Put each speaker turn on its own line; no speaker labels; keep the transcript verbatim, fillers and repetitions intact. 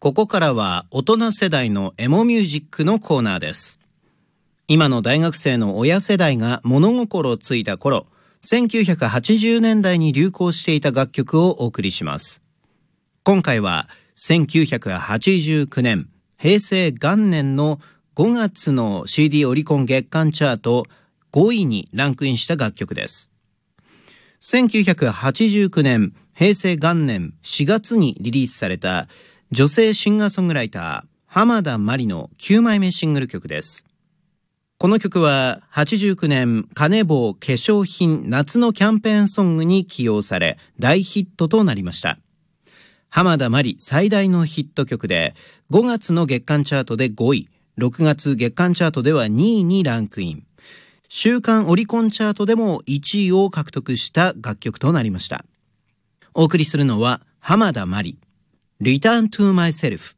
ここからは大人世代のエモミュージックのコーナーです。今の大学生の親世代が物心ついた頃、せんきゅうひゃくはちじゅうねんだいに流行していた楽曲をお送りします。今回はせんきゅうひゃくはちじゅうきゅうねん、平成元年のごがつの シーディー オリコン月間チャートごいにランクインした楽曲です。せんきゅうひゃくはちじゅうきゅうねん、平成元年しがつにリリースされた女性シンガーソングライター浜田真里のきゅうまいめシングル曲です。この曲ははちじゅうきゅうねんカネボウ化粧品夏のキャンペーンソングに起用され大ヒットとなりました。浜田真里最大のヒット曲でごがつの月間チャートでごい、ろくがつ月間チャートではにいにランクイン、週間オリコンチャートでもいちいを獲得した楽曲となりました。お送りするのは浜田真里、Return to Myself。